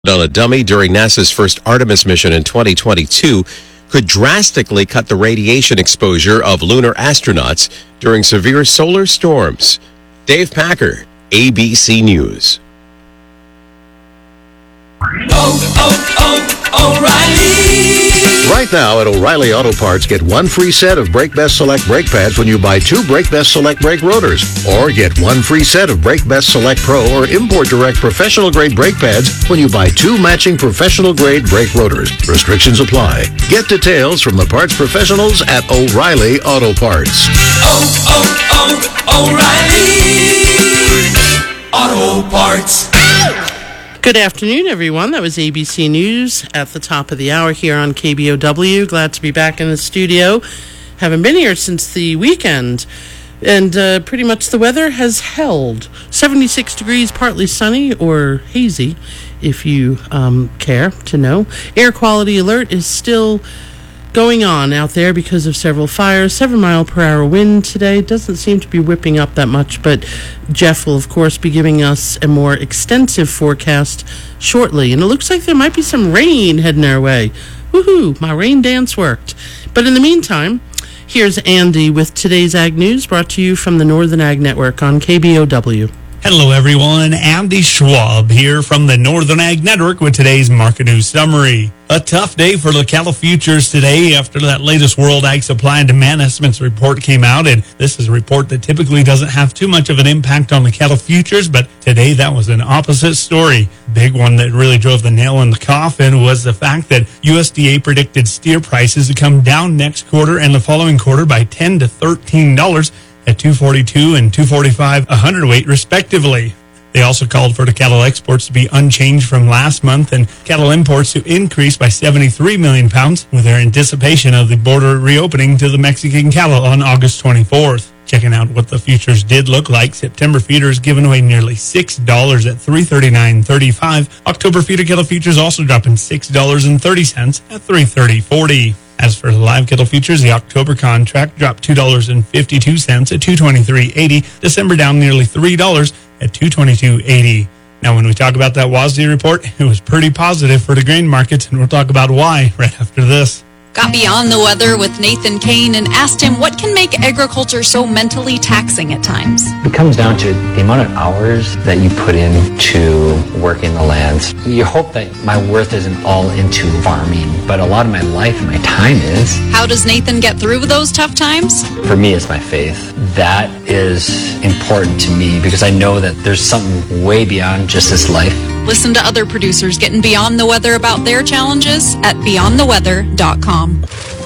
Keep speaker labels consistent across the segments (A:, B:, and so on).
A: on a dummy during NASA's first Artemis mission in 2022 could drastically cut the radiation exposure of lunar astronauts during severe solar storms. Dave Packer, ABC News.
B: O'Reilly! Right now at O'Reilly Auto Parts, get one free set of Brake Best Select brake pads when you buy two Brake Best Select brake rotors. Or get one free set of Brake Best Select Pro or Import Direct professional grade brake pads when you buy two matching professional grade brake rotors. Restrictions apply. Get details from the parts professionals at O'Reilly Auto Parts.
C: O'Reilly Auto Parts.
D: Good afternoon, everyone. That was ABC News at the top of the hour here on KBOW. Glad to be back in the studio. Haven't been here since the weekend. And pretty much the weather has held. 76 degrees, partly sunny or hazy, if you care to know. Air quality alert is still going on out there because of several fires. 7-mile-per-hour wind today. Doesn't seem to be whipping up that much, but Jeff will, of course, be giving us a more extensive forecast shortly. And it looks like there might be some rain heading our way. Woohoo! My rain dance worked. But in the meantime, here's Andy with today's Ag News, brought to you from the Northern Ag Network on KBOW.
E: Hello, everyone. Andy Schwab here from the Northern Ag Network with today's market news summary. A tough day for the cattle futures today after that latest World Ag Supply and Demand Estimates report came out. And this is a report that typically doesn't have too much of an impact on the cattle futures, but today that was an opposite story. Big one that really drove the nail in the coffin was the fact that USDA predicted steer prices to come down next quarter and the following quarter by $10 to $13 at $242 and $245 a hundredweight, respectively. They also called for the cattle exports to be unchanged from last month and cattle imports to increase by 73 million pounds with their anticipation of the border reopening to the Mexican cattle on August 24th. Checking out what the futures did look like, September feeders giving away nearly $6 at $339.35. October feeder cattle futures also dropping $6.30 at $330.40. As for the live cattle futures, the October contract dropped $2.52 at $223.80. December down nearly $3 at $222.80. Now, when we talk about that WASDE report, it was pretty positive for the grain markets, and we'll talk about why right after this.
F: Got beyond the weather with Nathan Kane and asked him what can make agriculture so mentally taxing at times.
G: It comes down to the amount of hours that you put into working the lands. You hope that my worth isn't all into farming, but a lot of my life and my time is.
F: How does Nathan get through those tough times?
G: For me, it's my faith. That is important to me because I know that there's something way beyond just this life.
F: Listen to other producers getting beyond the weather about their challenges at beyondtheweather.com.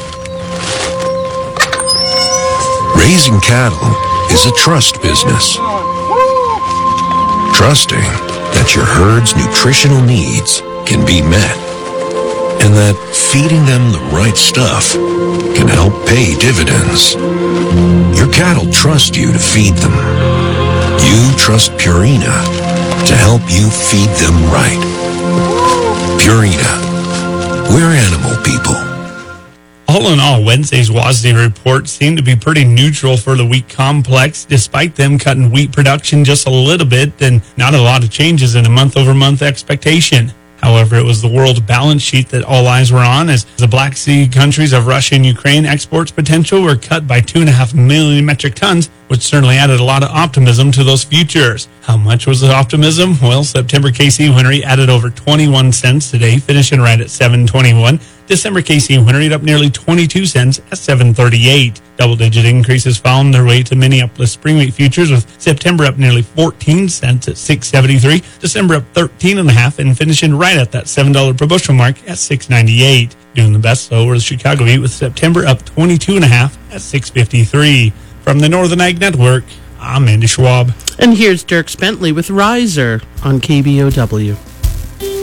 H: Raising cattle is a trust business. Trusting that your herd's nutritional needs can be met and that feeding them the right stuff can help pay dividends. Your cattle trust you to feed them. You trust Purina to help you feed them right. Purina, we're animal people.
E: All in all, Wednesday's WASDE report seemed to be pretty neutral for the wheat complex, despite them cutting wheat production just a little bit and not a lot of changes in a month-over-month expectation. However, it was the world balance sheet that all eyes were on as the Black Sea countries of Russia and Ukraine exports potential were cut by 2.5 million metric tons, which certainly added a lot of optimism to those futures. How much was the optimism? Well, September KC Winery added over 21 cents today, finishing right at $7.21. December KC Winery up nearly 22 cents at $7.38. Double-digit increases found their way to Minneapolis spring wheat futures, with September up nearly 14 cents at $6.73. December up 13.5 and finishing right at that $7 per bushel mark at $6.98. Doing the best, though, were the Chicago wheat, with September up 22.5 at $6.53. From the Northern Ag Network, I'm Andy Schwab.
D: And here's Dirk Bentley with Riser on KBOW.